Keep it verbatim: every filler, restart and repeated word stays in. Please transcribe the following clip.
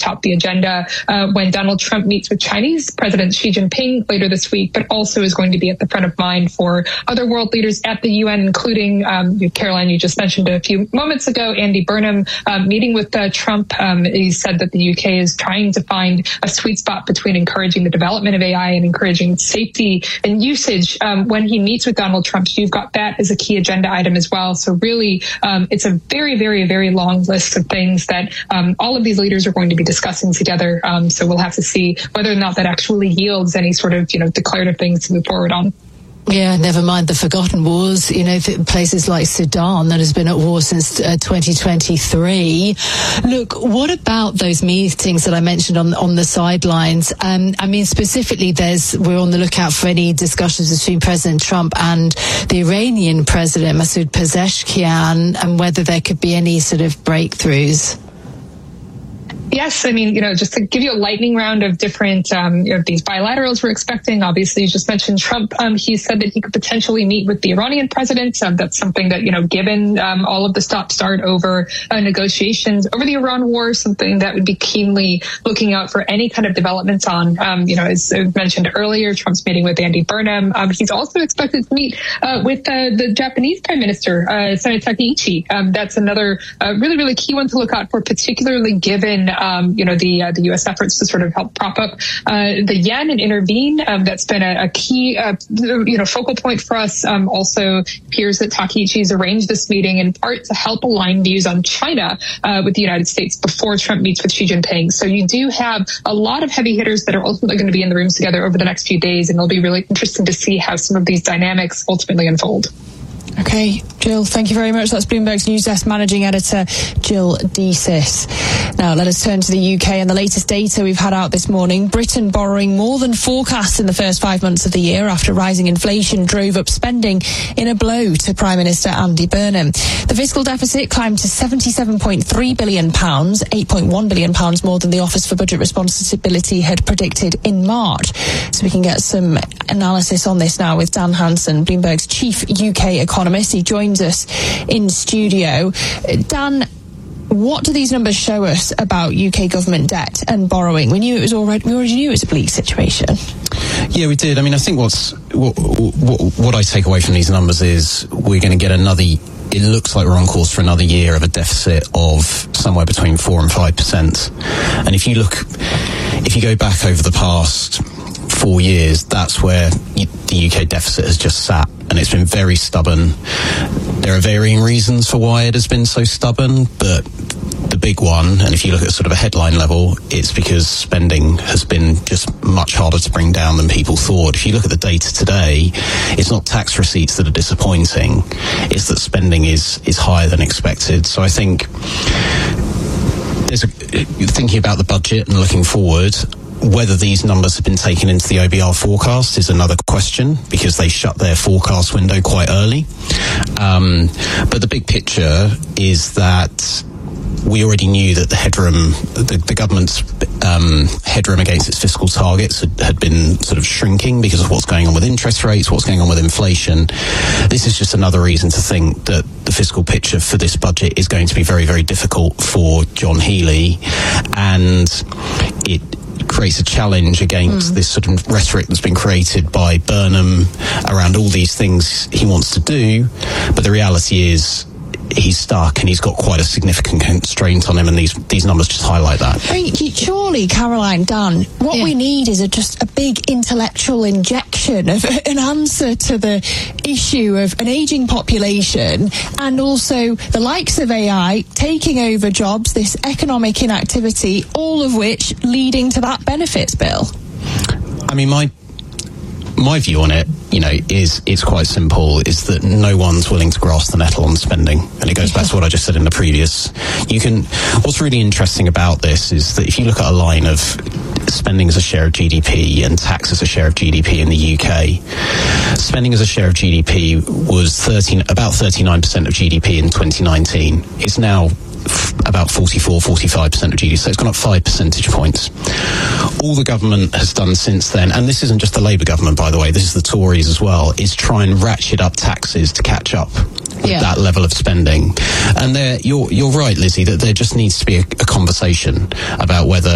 top the agenda uh, when Donald Trump meets with Chinese President Xi Jinping later this week, but also is going to be at the front of mind for other world leaders at the U N, including, um, Caroline, you just mentioned a few moments ago, Andy Burnham um, meeting with uh, Trump. Um, he said that the U K is trying to find a sweet spot between encouraging the development of A I and encouraging safety and usage. Um, when he meets with Donald Trump, you've got that as a key agenda item as well. So really, um, it's a very, very, very long list of things that um, all of these leaders are going to be discussing together. Um, so we'll have to see whether or not that actually yields any sort of, you know, declarative things to move forward on. Yeah, never mind the forgotten wars, you know, places like Sudan that has been at war since uh, twenty twenty-three. Look, what about those meetings that I mentioned on on the sidelines? Um, I mean, specifically, there's we're on the lookout for any discussions between President Trump and the Iranian President, Masoud Pezeshkian, and whether there could be any sort of breakthroughs. Yes, I mean, you know, just to give you a lightning round of different, um, you know, these bilaterals we're expecting. Obviously, you just mentioned Trump. Um, he said that he could potentially meet with the Iranian president. Um, that's something that, you know, given um, all of the stop-start over uh, negotiations over the Iran war, something that would be keenly looking out for any kind of developments on. Um, you know, as I mentioned earlier, Trump's meeting with Andy Burnham. Um, he's also expected to meet uh, with uh, the Japanese Prime Minister, uh, Senator Takaichi. Um, that's another uh, really, really key one to look out for, particularly given Um, you know, the uh, the U S efforts to sort of help prop up uh, the yen and intervene. Um, that's been a, a key, uh, you know, focal point for us. Um, also appears that Takaichi's arranged this meeting in part to help align views on China uh, with the United States before Trump meets with Xi Jinping. So you do have a lot of heavy hitters that are ultimately going to be in the rooms together over the next few days, and it'll be really interesting to see how some of these dynamics ultimately unfold. Okay, Jill, thank you very much. That's Bloomberg's News Desk Managing Editor, Jill Deesis. Now, let us turn to the U K and the latest data we've had out this morning. Britain borrowing more than forecast in the first five months of the year after rising inflation drove up spending in a blow to Prime Minister Andy Burnham. The fiscal deficit climbed to seventy-seven point three billion pounds, eight point one billion pounds more than the Office for Budget Responsibility had predicted in March. So we can get some analysis on this now with Dan Hansen, Bloomberg's chief U K economist. He joins us in studio. Dan, what do these numbers show us about U K government debt and borrowing? We knew it was already, we already knew it was a bleak situation. Yeah, we did. I mean, I think what's what, what, what I take away from these numbers is we're going to get another. It looks like we're on course for another year of a deficit of somewhere between four and five percent. And if you look, if you go back over the past four years, that's where the U K deficit has just sat, and it's been very stubborn. There are varying reasons for why it has been so stubborn, but the big one, and if you look at sort of a headline level, it's because spending has been just much harder to bring down than people thought. If you look at the data today, it's not tax receipts that are disappointing, it's that spending is is higher than expected. So I think there's a, thinking about the budget and looking forward, whether these numbers have been taken into the O B R forecast is another question, because they shut their forecast window quite early. Um, but the big picture is that we already knew that the headroom, the, the government's um, headroom against its fiscal targets had, had been sort of shrinking because of what's going on with interest rates, what's going on with inflation. This is just another reason to think that the fiscal picture for this budget is going to be very, very difficult for John Healey, and it creates a challenge against mm. this sort of rhetoric that's been created by Burnham around all these things he wants to do. But the reality is he's stuck, and he's got quite a significant constraint on him, and these these numbers just highlight that. I mean, surely, Caroline, Dan, what yeah. we need is a, just a big intellectual injection of an answer to the issue of an ageing population, and also the likes of A I taking over jobs, this economic inactivity, all of which leading to that benefits bill. I mean, my my view on it, you know, is it's quite simple, is that no one's willing to grasp the nettle on spending. And it goes back to what I just said in the previous. You can, what's really interesting about this is that if you look at a line of spending as a share of G D P and tax as a share of G D P in the U K, spending as a share of G D P was thirteen, about thirty-nine percent of G D P in twenty nineteen. It's now about forty-four, forty-five percent of G D P, so it's gone up five percentage points. All the government has done since then, and this isn't just the Labour government, by the way, this is the Tories as well, is try and ratchet up taxes to catch up with yeah. that level of spending. And there, you're you're right, Lizzie, that there just needs to be a, a conversation about whether